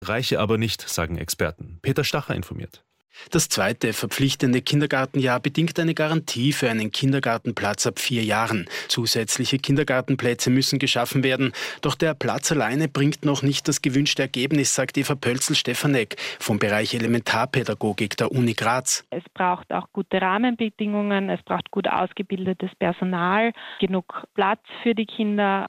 Reiche aber nicht, sagen Experten. Peter Stacher informiert. Das zweite verpflichtende Kindergartenjahr bedingt eine Garantie für einen Kindergartenplatz ab 4 Jahren. Zusätzliche Kindergartenplätze müssen geschaffen werden. Doch der Platz alleine bringt noch nicht das gewünschte Ergebnis, sagt Eva Pölzl-Stefanek vom Bereich Elementarpädagogik der Uni Graz. Es braucht auch gute Rahmenbedingungen, es braucht gut ausgebildetes Personal, genug Platz für die Kinder.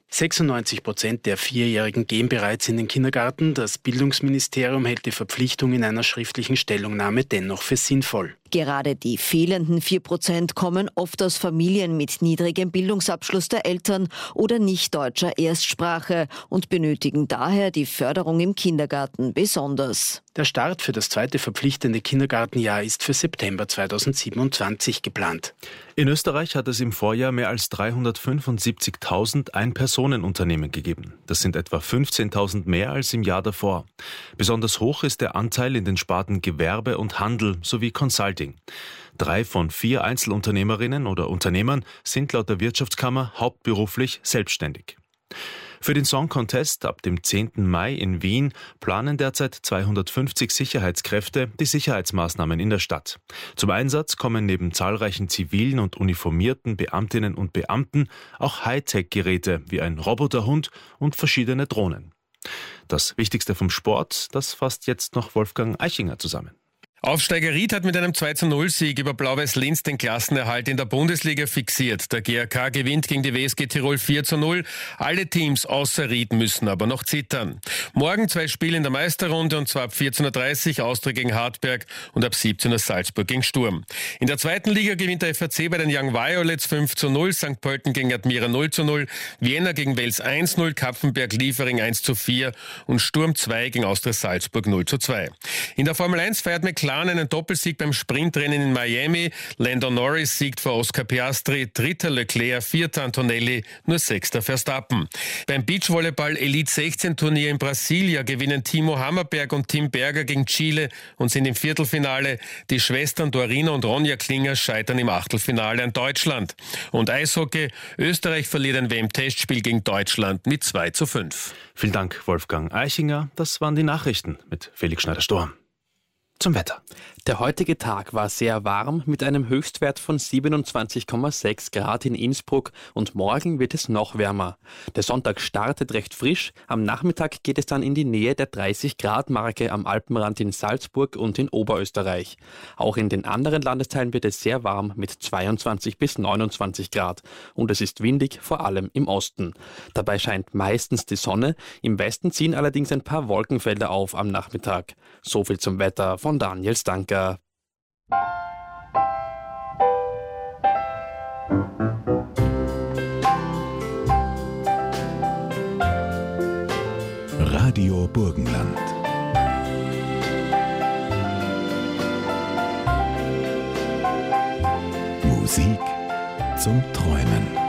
96% der 4-Jährigen gehen bereits in den Kindergarten. Das Bildungsministerium hält die Verpflichtung in einer schriftlichen Stellungnahme dennoch für sinnvoll. Gerade die fehlenden 4% kommen oft aus Familien mit niedrigem Bildungsabschluss der Eltern oder nicht deutscher Erstsprache und benötigen daher die Förderung im Kindergarten besonders. Der Start für das zweite verpflichtende Kindergartenjahr ist für September 2027 geplant. In Österreich hat es im Vorjahr mehr als 375.000 Ein-Personen-Unternehmen gegeben. Das sind etwa 15.000 mehr als im Jahr davor. Besonders hoch ist der Anteil in den Sparten Gewerbe und Handel sowie Consulting. 3 von 4 Einzelunternehmerinnen oder Unternehmern sind laut der Wirtschaftskammer hauptberuflich selbstständig. Für den Song Contest ab dem 10. Mai in Wien planen derzeit 250 Sicherheitskräfte die Sicherheitsmaßnahmen in der Stadt. Zum Einsatz kommen neben zahlreichen zivilen und uniformierten Beamtinnen und Beamten auch Hightech-Geräte wie ein Roboterhund und verschiedene Drohnen. Das Wichtigste vom Sport, das fasst jetzt noch Wolfgang Eichinger zusammen. Aufsteiger Ried hat mit einem 2:0-Sieg über Blau-Weiß Linz den Klassenerhalt in der Bundesliga fixiert. Der GAK gewinnt gegen die WSG Tirol 4:0. Alle Teams außer Ried müssen aber noch zittern. Morgen 2 Spiele in der Meisterrunde und zwar ab 14:30 Uhr Austria gegen Hartberg und ab 17 Uhr Salzburg gegen Sturm. In der zweiten Liga gewinnt der FAC bei den Young Violets 5:0, St. Pölten gegen Admira 0:0, Vienna gegen Wels 1:0, Kapfenberg-Liefering 1:4 und Sturm 2 gegen Austria Salzburg 0:2. In der Formel 1 feiert McLaren einen Doppelsieg beim Sprintrennen in Miami. Lando Norris siegt vor Oscar Piastri, 3. Leclerc, 4. Antonelli, nur 6. Verstappen. Beim Beachvolleyball Elite 16 Turnier in Brasilia gewinnen Timo Hammerberg und Tim Berger gegen Chile und sind im Viertelfinale. Die Schwestern Dorina und Ronja Klinger scheitern im Achtelfinale an Deutschland. Und Eishockey, Österreich verliert ein WM-Testspiel gegen Deutschland mit 2:5. Vielen Dank, Wolfgang Eichinger. Das waren die Nachrichten mit Felix Schneider-Storm. Zum Wetter. Der heutige Tag war sehr warm mit einem Höchstwert von 27,6 Grad in Innsbruck und morgen wird es noch wärmer. Der Sonntag startet recht frisch, am Nachmittag geht es dann in die Nähe der 30-Grad-Marke am Alpenrand in Salzburg und in Oberösterreich. Auch in den anderen Landesteilen wird es sehr warm mit 22 bis 29 Grad und es ist windig, vor allem im Osten. Dabei scheint meistens die Sonne, im Westen ziehen allerdings ein paar Wolkenfelder auf am Nachmittag. So viel zum Wetter von Daniel Stanker. Radio Burgenland. Musik zum Träumen.